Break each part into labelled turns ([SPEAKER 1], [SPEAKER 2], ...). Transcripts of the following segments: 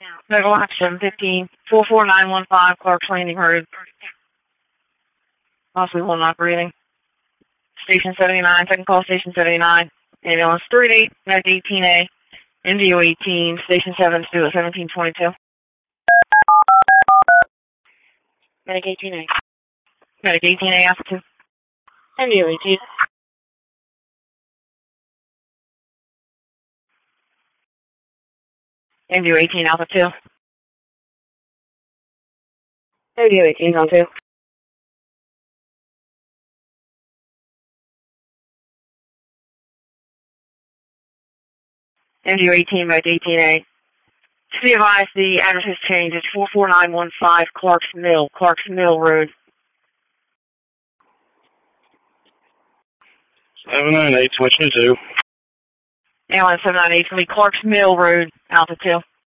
[SPEAKER 1] Megalock 715, 44915, Clark's Landing Road. Possibly one operating. Station 79, second call, Station 79. Ambulance 38, Medic 18A, MDO 18, Station 7, Stu at 1722.
[SPEAKER 2] Medic 18A.
[SPEAKER 1] Medic 18A, Alpha 2.
[SPEAKER 2] MDO 18.
[SPEAKER 1] MDO 18, Alpha 2.
[SPEAKER 2] MDO 18, on 2.
[SPEAKER 1] MDO 18, Medic 18A. To be advised, the address has changed. It's 44915 Clark's Mill Road.
[SPEAKER 3] 798, switch to 2.
[SPEAKER 1] Ambulance 798, it's going to be Clark's Mill Road, Alpha 2.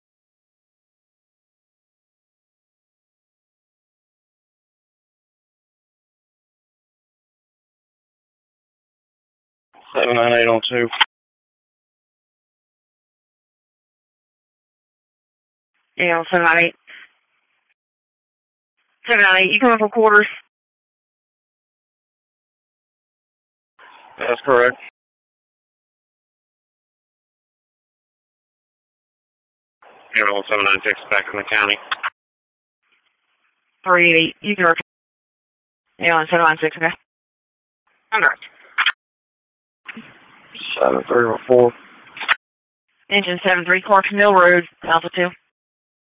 [SPEAKER 3] $798 on 2.
[SPEAKER 1] Ambulance 798. 798, you coming for quarters?
[SPEAKER 3] That's correct. Ambulance 796 back in the county.
[SPEAKER 1] 388, you can work. Ambulance 796, okay. Under.
[SPEAKER 3] 7304.
[SPEAKER 1] Engine 73, Clark's Mill Road, Alpha 2.